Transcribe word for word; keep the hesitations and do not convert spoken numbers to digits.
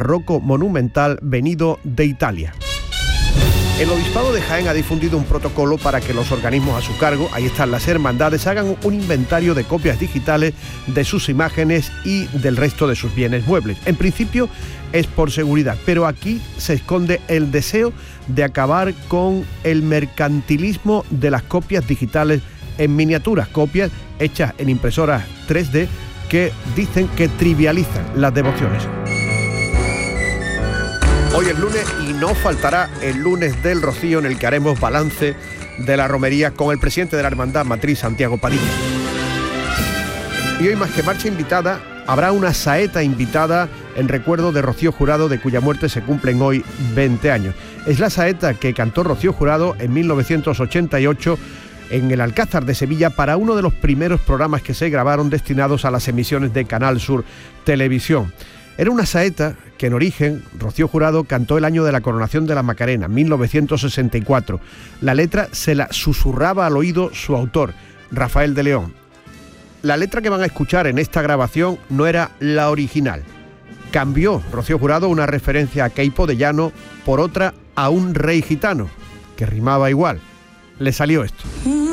barroco monumental venido de Italia. El Obispado de Jaén ha difundido un protocolo para que los organismos a su cargo, ahí están las hermandades, hagan un inventario de copias digitales de sus imágenes y del resto de sus bienes muebles. En principio es por seguridad, pero aquí se esconde el deseo de acabar con el mercantilismo de las copias digitales en miniaturas, copias hechas en impresoras tres D que dicen que trivializan las devociones. Hoy es lunes y no faltará el lunes del Rocío, en el que haremos balance de la romería con el presidente de la Hermandad Matriz, Santiago Padilla. Y hoy, más que marcha invitada, habrá una saeta invitada en recuerdo de Rocío Jurado, de cuya muerte se cumplen hoy veinte años. Es la saeta que cantó Rocío Jurado en mil novecientos ochenta y ocho en el Alcázar de Sevilla para uno de los primeros programas que se grabaron destinados a las emisiones de Canal Sur Televisión. Era una saeta que en origen Rocío Jurado cantó el año de la coronación de la Macarena, mil novecientos sesenta y cuatro. La letra se la susurraba al oído su autor, Rafael de León. La letra que van a escuchar en esta grabación no era la original. Cambió Rocío Jurado una referencia a Queipo de Llano por otra a un rey gitano, que rimaba igual. Le salió esto.